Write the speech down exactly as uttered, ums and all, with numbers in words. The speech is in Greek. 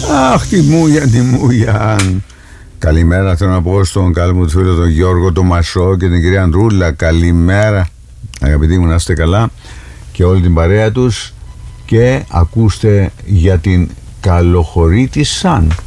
Αχ, τη μούγια, τη μούγια. Καλημέρα, θέλω να πω στον καλό μου φίλο τον Γιώργο, τον Μασό και την κυρία Ανδρούλα. Καλημέρα, αγαπητοί μου, να είστε καλά και όλη την παρέα τους. Και ακούστε για την καλοχωρήτη Σαν.